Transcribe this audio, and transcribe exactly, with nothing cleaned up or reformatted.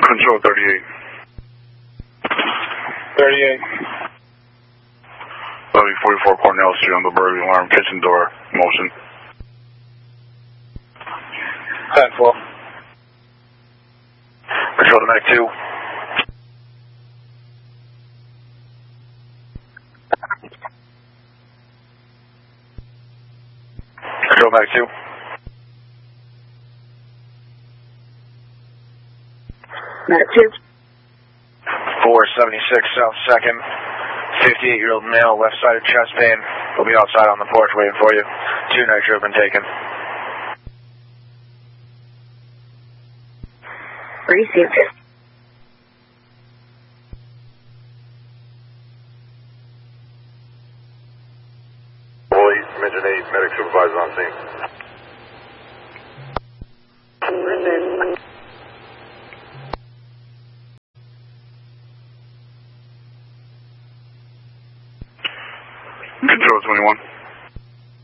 Control thirty-eight. thirty-eight. W forty-four Cornell Street on the burglary alarm, kitchen door, motion. ten four. Control to Medic two. Control Medic two. Medic two. four seventy-six South second. fifty-eight-year-old male, left-sided chest pain. Will be outside on the porch waiting for you. Two nitro have been taken. Received. Police, Dimension eight, medic supervisor on scene. Received. Control twenty-one.